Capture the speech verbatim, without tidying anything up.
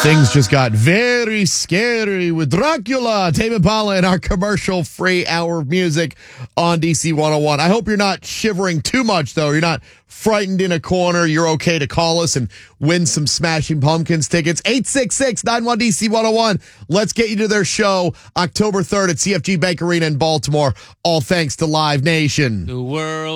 Things just got very scary with Dracula, Tame Impala, and our commercial-free hour of music on D C one oh one. I hope you're not shivering too much, though. You're not frightened in a corner. You're okay to call us and win some Smashing Pumpkins tickets. eight six six, nine one D C one oh one. Let's get you to their show October third at C F G Bank Arena in Baltimore. All thanks to Live Nation. The world.